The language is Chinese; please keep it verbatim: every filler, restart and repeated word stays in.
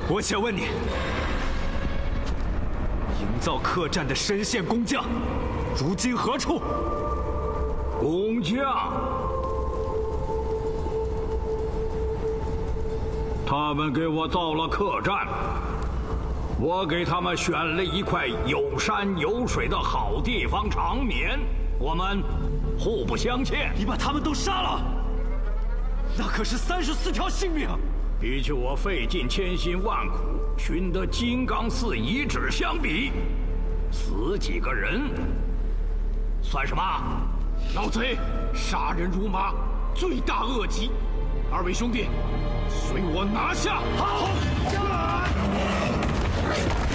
我想问你，营造客栈的深县工匠，如今何处？ 工匠，他们给我造了客栈，我给他们选了一块有山有水的好地方长眠，我们互不相欠。 你把他们都杀了，那可是三十四条性命。 比起我费尽千辛万苦寻得金刚寺遗址相比，死几个人算什么？ 老贼杀人如麻，罪大恶极。二位兄弟，随我拿下！ 好。